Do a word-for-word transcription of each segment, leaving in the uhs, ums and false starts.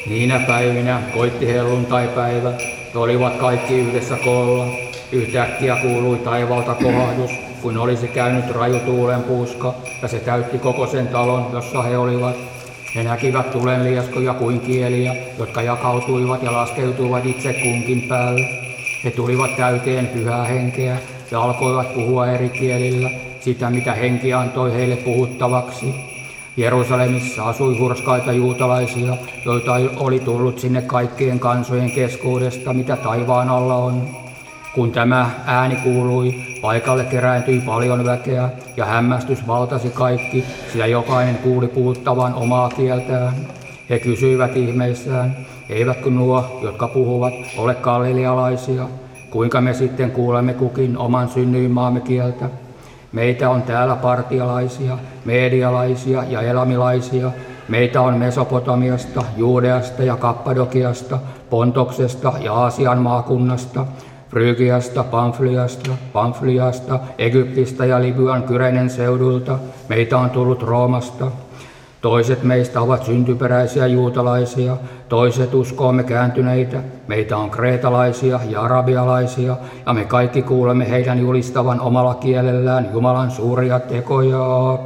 Niinä päivinä koitti helluntaipäivä, he olivat kaikki yhdessä koolla. Yhtäkkiä kuului taivaalta kohahdus, kuin olisi käynyt raju tuulenpuuska, ja se täytti koko sen talon, jossa he olivat. He näkivät tulenlieskoja kuin kieliä, jotka jakautuivat ja laskeutuivat itse kunkin päälle. He tulivat täyteen pyhää henkeä ja alkoivat puhua eri kielillä sitä, mitä henki antoi heille puhuttavaksi. Jerusalemissa asui hurskaita juutalaisia, joita oli tullut sinne kaikkien kansojen keskuudesta, mitä taivaan alla on. Kun tämä ääni kuului, paikalle kerääntyi paljon väkeä ja hämmästys valtasi kaikki, sillä jokainen kuuli puhuttavan omaa kieltään. He kysyivät ihmeissään, eivätkö nuo, jotka puhuvat, ole galilealaisia? Kuinka me sitten kuulemme kukin oman synnyinmaamme kieltä? Meitä on täällä partialaisia, medialaisia ja elamilaisia. Meitä on Mesopotamiasta, Juudeasta ja Kappadokiasta, Pontoksesta ja Aasian maakunnasta, Frygiasta, Pamfliasta, Pamfliasta, Egyptistä ja Libyan Kyrenen seudulta. Meitä on tullut Roomasta. Toiset meistä ovat syntyperäisiä juutalaisia, toiset uskoomme kääntyneitä. Meitä on kreetalaisia ja arabialaisia, ja me kaikki kuulemme heidän julistavan omalla kielellään Jumalan suuria tekoja.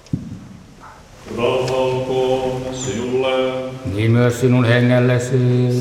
Rauha olkoon sinulle. Niin myös sinun hengellesi.